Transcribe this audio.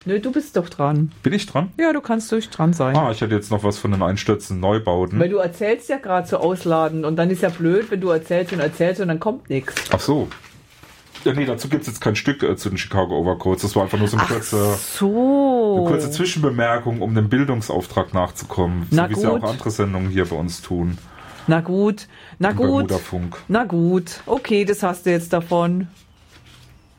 Nö, du bist doch dran. Bin ich dran? Ja, du kannst durch dran sein. Ich hätte jetzt noch was von den einstürzenden Neubauten. Weil du erzählst ja gerade so ausladen und dann ist ja blöd, wenn du erzählst und dann kommt nichts. Ach so. Ja, nee, dazu gibt es jetzt kein Stück zu den Chicago Overcoats. Das war einfach nur so eine kurze Zwischenbemerkung, um dem Bildungsauftrag nachzukommen. So wie es ja auch andere Sendungen hier bei uns tun. Na gut. Bermuda-Funk. Na gut. Okay, das hast du jetzt davon.